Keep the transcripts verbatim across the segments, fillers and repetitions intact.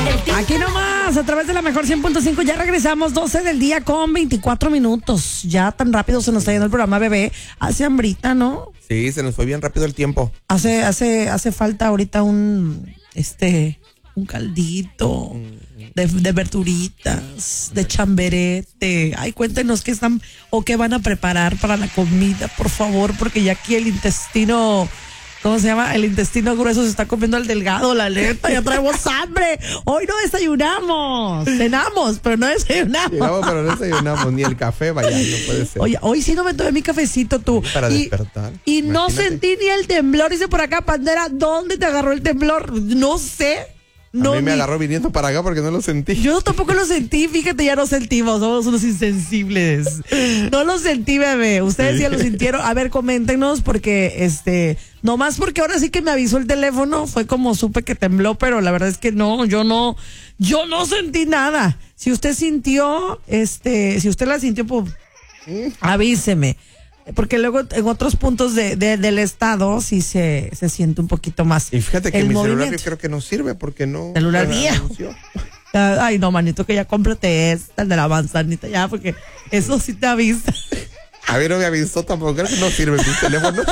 Aquí nomás, a través de la mejor cien punto cinco, ya regresamos, doce del día con veinticuatro minutos. Ya tan rápido se nos está yendo el programa, bebé. Hace hambrita, ¿no? Sí, se nos fue bien rápido el tiempo. Hace, hace, hace falta ahorita un, este, un caldito de, de verduritas, de chamberete. Ay, cuéntenos qué están o qué van a preparar para la comida, por favor, porque ya aquí el intestino... ¿Cómo se llama? El intestino grueso se está comiendo al delgado, la neta, ya traemos hambre. Hoy no desayunamos, cenamos, pero no desayunamos. Llegamos, pero no desayunamos, ni el café, vaya, no puede ser. Oye, hoy sí no me tomé mi cafecito tú. Para y, despertar. Y no Imagínate. sentí ni el temblor, dice por acá, Pandera, ¿dónde te agarró el temblor? No sé. No, a mí me ni- agarró viniendo para acá porque no lo sentí. Yo tampoco lo sentí, fíjate, ya no sentimos, somos unos insensibles. No lo sentí, bebé. Ustedes Sí. ya lo sintieron. A ver, coméntenos, porque este, nomás porque ahora sí que me avisó el teléfono, fue como supe que tembló, pero la verdad es que no, yo no, yo no sentí nada. Si usted sintió, este, si usted la sintió, pues avíseme. Porque luego en otros puntos de, de- del estado sí se, se siente un poquito más. Y fíjate que el mi celular movimiento. yo creo que no sirve porque no. Celular no viejo. anunció. Ay, no, manito, que ya cómprate esta, el de la manzanita, ya, porque eso sí te avisa. A mí no me avisó tampoco, creo que no sirven mis teléfonos.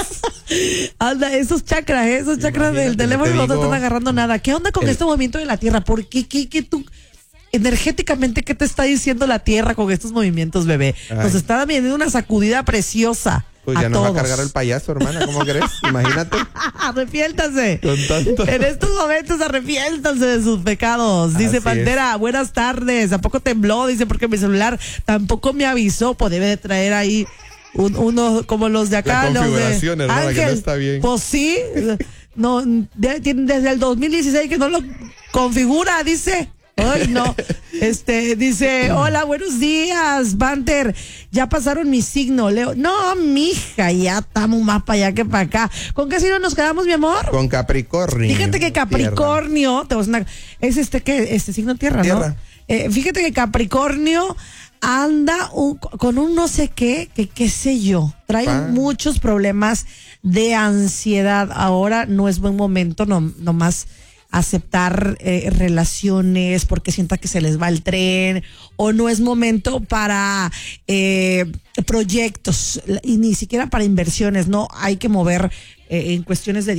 Anda, esos chakras, ¿eh? esos chakras del Imagínate, teléfono te no te digo, están agarrando nada. ¿Qué onda con el- este movimiento de la Tierra? ¿Por qué, qué, qué tú, energéticamente, qué te está diciendo la Tierra con estos movimientos, bebé? Nos Ay. está dando una sacudida preciosa. Pues a ya nos todos. va a cargar el payaso, hermana, ¿cómo crees? Imagínate. Arrepiéntase. Con tanto. En estos momentos arrepiéntanse de sus pecados. Dice Así Pantera, buenas tardes. ¿A poco tembló? Dice, porque mi celular tampoco me avisó. Pues debe de traer ahí un- uno como los de acá. La los de configuración, hermana, que no Ángel. está bien. Pues sí. No, de- tiene desde el dos mil dieciséis que no lo configura, dice. Ay, no. Este, dice, hola, buenos días, Banter. Ya pasaron mi signo, Leo. No, mija, ya estamos más para allá que para acá. ¿Con qué signo nos quedamos, mi amor? Con Capricornio. Fíjate que Capricornio, te voy a decir una- es este que, este signo tierra, Tierra. ¿no? Eh, fíjate que Capricornio anda un- con un no sé qué, que qué sé yo, trae Ah. muchos problemas de ansiedad. Ahora no es buen momento, no, nomás aceptar eh, relaciones porque sienta que se les va el tren, o no es momento para eh, proyectos y ni siquiera para inversiones. No hay que mover eh, en cuestiones de